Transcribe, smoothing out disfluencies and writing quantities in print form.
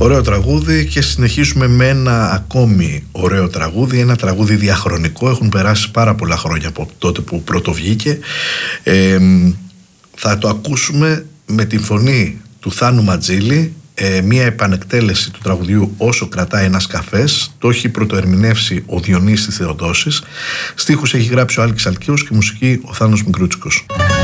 Ωραίο τραγούδι και συνεχίζουμε με ένα ακόμη ωραίο τραγούδι, ένα τραγούδι διαχρονικό. Έχουν περάσει πάρα πολλά χρόνια από τότε που πρώτο βγήκε. Θα το ακούσουμε με την φωνή του Θάνου Ματζήλη, μια επανεκτέλεση του τραγουδιού «Όσο κρατάει ένας καφές». Το έχει πρωτοερμηνεύσει ο Διονύσης Θεοδόσης. Στίχους έχει γράψει ο Άλκης Αλκαίος και μουσική ο Θάνος Μικρούτσικος.